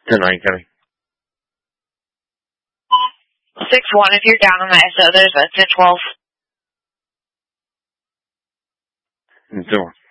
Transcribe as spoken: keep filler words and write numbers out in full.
tonight, Kenny? six one, if you're down on the S O, there's a ten twelve. So,